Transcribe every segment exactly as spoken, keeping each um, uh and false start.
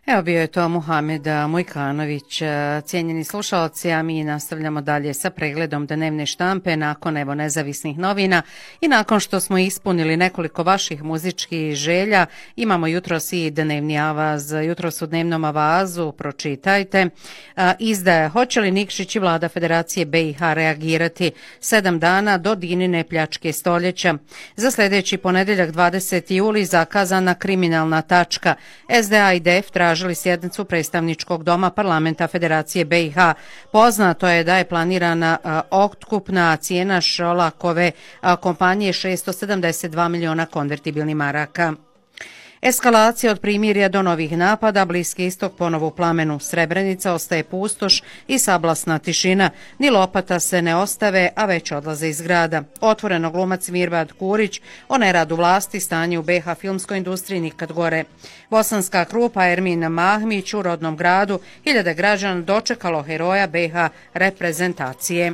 Evo bio je to Muhamed Mujkanović. Cijenjeni slušalci, a mi nastavljamo dalje sa pregledom dnevne štampe nakon evo nezavisnih novina i nakon što smo ispunili nekoliko vaših muzičkih želja, imamo jutros i dnevni avaz. Jutros u dnevnom avazu pročitajte. Izdaje, hoće li Nikšić i vlada Federacije B i H reagirati sedam dana do Dinine pljačke stoljeća. Za sljedeći ponedeljak dvadeseti juli zakazana kriminalna tačka. S D A i D F tražili sjednicu predstavničkog doma parlamenta Federacije B i H. Poznato je da je planirana a, otkupna cijena Šolakove a, kompanije šesto sedamdeset dva miliona konvertibilnih maraka. Eskalacija od primirja do novih napada, Bliski istok ponovo u plamenu. Srebrenica ostaje pustoš i sablasna tišina. Ni lopata se ne ostave, a već odlaze iz grada. Otvoreno glumac Mirvad Kurić o neradu vlasti, stanje u B i H filmskoj industriji nikad gore. Bosanska Krupa, Ermin Mahmić u rodnom gradu, hiljade građana dočekalo heroja B i H reprezentacije.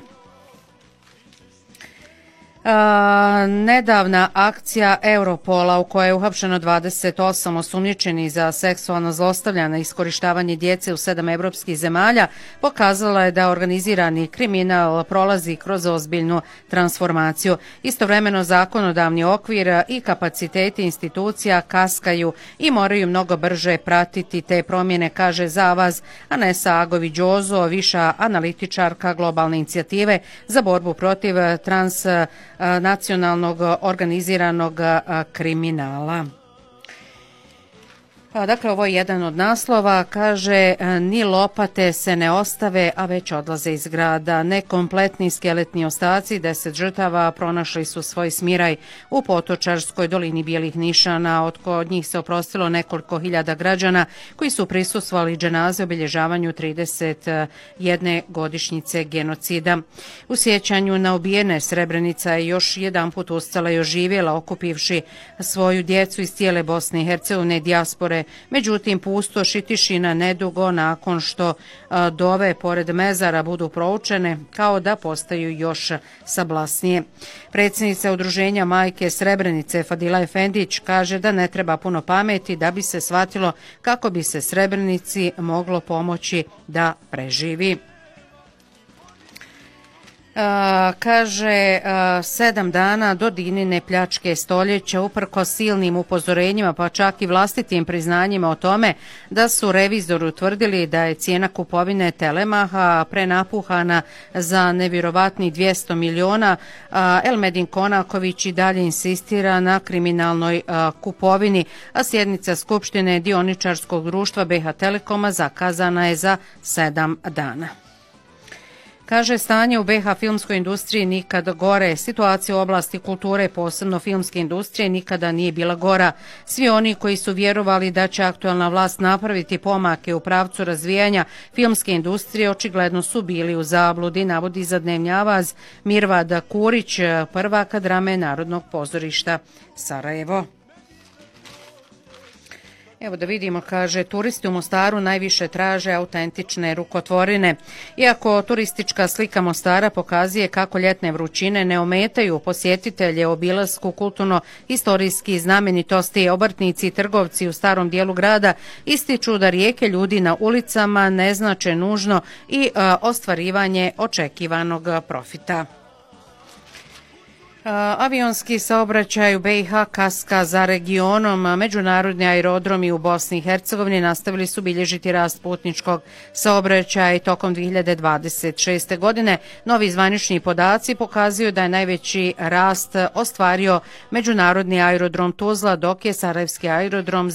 Uh, nedavna akcija Europola u kojoj je uhapšeno dvadeset osam osumnjičenih za seksualno zlostavljanje i iskorištavanje djece u sedam evropskih zemalja pokazala je da organizirani kriminal prolazi kroz ozbiljnu transformaciju. Istovremeno zakonodavni okvir i kapaciteti institucija kaskaju i moraju mnogo brže pratiti te promjene, kaže Zavaz Anesa Agović-Đozo, viša analitičarka globalne inicijative za borbu protiv trans nacionalnog organiziranog kriminala. Dakle, ovo je jedan od naslova, kaže, ni lopate se ne ostave, a već odlaze iz grada. Nekompletni skeletni ostaci, deset žrtava, pronašli su svoj smiraj u Potočarskoj dolini Bijelih Nišana. Od njih se oprostilo nekoliko hiljada građana koji su prisustvovali dženaze obilježavanju trideset jedne godišnjice genocida. U sjećanju na ubijene Srebrenica je još jedan put ustala i oživjela, okupivši svoju djecu iz cijele Bosne i Hercegovine, dijaspore. Međutim, pustoš i tišina nedugo nakon što a, dove pored mezara budu proučene, kao da postaju još sablasnije. Predsjednica udruženja Majke Srebrenice Fadila Efendić kaže da ne treba puno pameti da bi se shvatilo kako bi se Srebrenici moglo pomoći da preživi. Uh, kaže, uh, sedam dana do Dinine pljačke stoljeća, uprko silnim upozorenjima, pa čak i vlastitim priznanjima o tome da su revizori utvrdili da je cijena kupovine Telemaha prenapuhana za nevjerovatnih dvjesto miliona, uh, Elmedin Konaković i dalje insistira na kriminalnoj uh, kupovini, a sjednica Skupštine dioničarskog društva B i H Telekoma zakazana je za sedam dana. Kaže, stanje u B i H filmskoj industriji nikada gore. Situacija u oblasti kulture, posebno filmske industrije, nikada nije bila gora. Svi oni koji su vjerovali da će aktualna vlast napraviti pomake u pravcu razvijanja filmske industrije, očigledno su bili u zabludi, navodi za dnevni avaz Mirvad Kurić, prvaka drame Narodnog pozorišta Sarajevo. Evo da vidimo, kaže, turisti u Mostaru najviše traže autentične rukotvorine. Iako turistička slika Mostara pokazuje kako ljetne vrućine ne ometaju posjetitelje obilasku kulturno-istorijski znamenitosti, obrtnici i trgovci u starom dijelu grada ističu da rijeke ljudi na ulicama ne znače nužno i a, ostvarivanje očekivanog profita. Avionski saobraćaj u B i H kaska za regionom. Međunarodni aerodromi u Bosni i Hercegovini nastavili su bilježiti rast putničkog saobraćaja i tokom dvije hiljade dvadeset šeste. godine. Novi zvanični podaci pokazuju da je najveći rast ostvario Međunarodni aerodrom Tuzla, dok je Sarajevski aerodrom